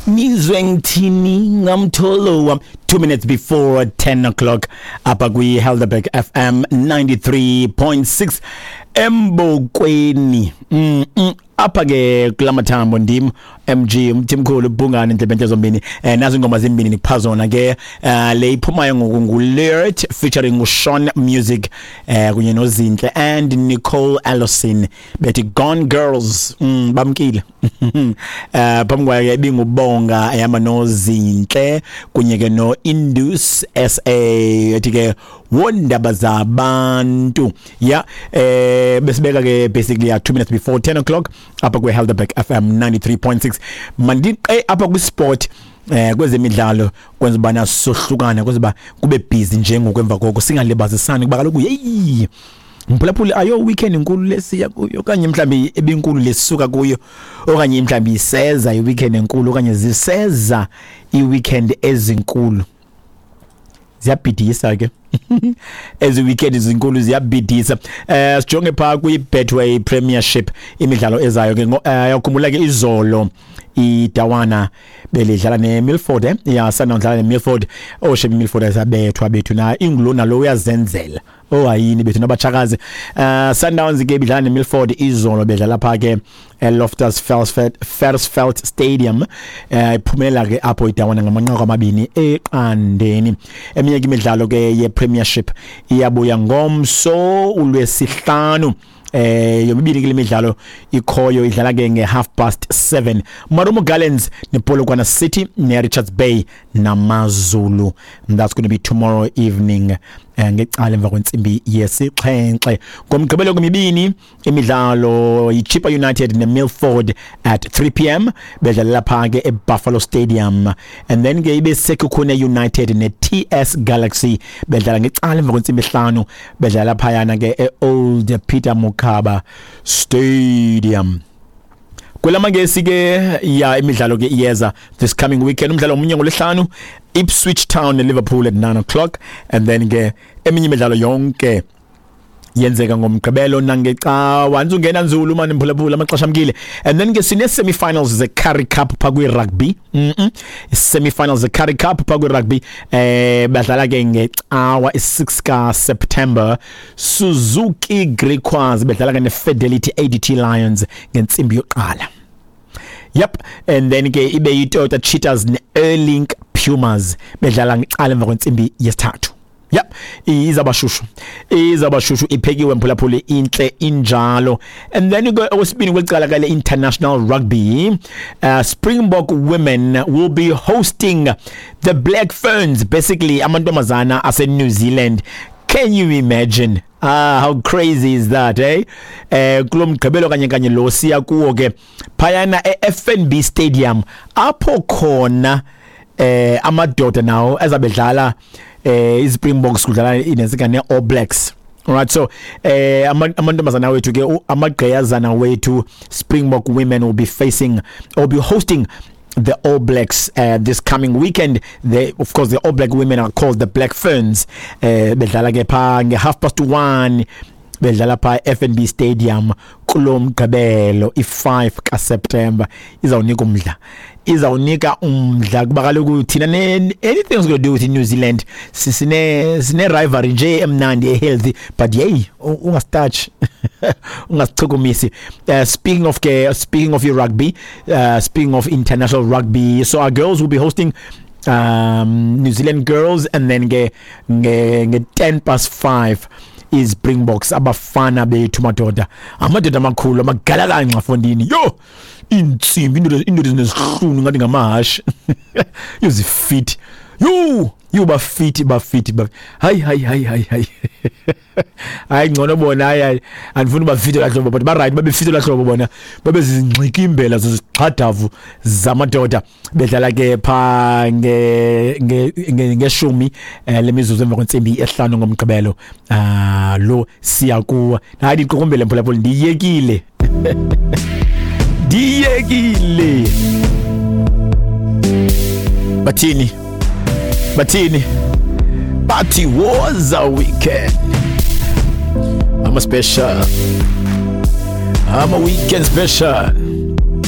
Nizwe ngithini ngamtholo 2 minutes before 10 o'clock apha kwi Helderberg FM 93.6 Embokweni apha ke kulamathambo ndim MG umthimkhulu Bhungane Ndlebente zombini nazo ingoma zimbini niphazona ke le iphumayo ngoku Lyrt featuring Sean Music kunye noZinhle and Nicole Allison bethi Gone Girls bamkile phamkwa ke ibingubonga yama noZinhle kunye ke no Indus SA ethi ke wondaba zabantu ya besibeka ke basically 2 minutes before 10 o'clock apha kwe Helderberg FM 93.6 mandiqe apha ku sport kwezemidlalo kwenza bana sohlukana kwenza kube busy njengokwemva koko singalibazisani kuba kaloku hey mphulaphula ayo weekend inkulu lesiya kuyo kanye mhlambi ebinkulu lesisuka kuyo okanye mhlambi iseza iweekend enkulu okanye ziseza iweekend ezinkulu ziyabhidisa ke ezi weekend izinkulu ziyabhidisa sijonge pha kwi Betway Premiership imidlalo ezayo ke yakhumbula ke izolo iDawana belidlala neMilford ya sanawudlala neMilford oshe Milford asabethwa bethu na ingulona lo uyazenzela ayini bethu nabachakazi Sundowns ke bidlala neMilford izolo bedlala pha ke Loftus Versfeld Stadium iphumela ke apho iDawana ngamanqaku amabini eqandeni eminye imidlalo ke ye Premiership iyabuya ngomso ulwesihlanu yomibili kule midlalo ikhoyo idlala ke nge7:30 Marumo Gallants nePolokwane City neRichards Bay naMaZulu that's going to be tomorrow evening ngecala emva kwensimbi yesixhenxe ngomgqibelo kwemibini imidlalo iChippa United neMilford at 3 p.m. bedlala lapha ke eBuffalo Stadium and then ke ibe Sekhukhune United neTS Galaxy bedlala ngecala emva kwensimbi 5 bedlala lapha yana ke eOld Peter Mokaba Stadium kulamangesi ke ya imidlalo ke iyeza this coming weekend umdlalo omunye ngolesihlanu Ipswich Town neLiverpool at 9 o'clock and then ke eminye imidlalo yonke yenzeka ngomgqibelo nangecawa ungena nzulu manje mphulaphula amaxesha amkile and then ke sine semi-finals ze Currie Cup pha kwi rugby semi-finals ze Currie Cup pha kwi rugby badlala ke ngecawa is6 ka September Suzuki Griquas bedlala ke neFidelity ADT Lions ngentsimbi yoqala yep and then ke ibe yiToyota Cheetahs neErlink Pumas bedlala ngecala emva kwentsimbi yesithathu yep izabashushu iphekiwe mphulaphula inhle injalo and then okwesibini kwecala kale international rugby Springbok women will be hosting the Black Ferns basically amantombazana ase New Zealand. Can you imagine how crazy is that kulomgqibelo kanye lo siya kuwo ke phayana eFNB Stadium apho khona amadoda nawo azabedlala iSpringboks kudlala inesikane All Blacks. Alright, so amantombazana wethu ke amagqeyazana wethu Springbok women will be hosting the All Blacks this coming weekend. Of course the All Black women are called the Black Ferns. Bedlala ke pha nge1:30 bedlala pha FNB Stadium kulomgqibelo i5 ka September izawunika umdla kuba kaloku thina anything is going to do with New Zealand sine rivalry nje emnandi healthy but yey ungasitouch ungasichukumisi speaking of your rugby speaking of international rugby so our girls will be hosting New Zealand girls and then nge 5:10 is Springboks abafana bethu madoda amadoda amakhulu amagala kanxa fondini yo insimbi into ezihlunu ngathi ngamahashi uzifit you bafiti hayi hayi ngcono bona hayi andifuni bafite la hlobo but ba right babefite la hlobo bona babezingxiki imbela zozixhadavu zamadoda bedlala ke pha ngeshumi lemizuzu emva kwensimbi ehlanu ngomgqibelo lo siya kuwa hayi iqokombele mphulaphula ndiyekile bathini Party was a weekend. I'm a weekend special.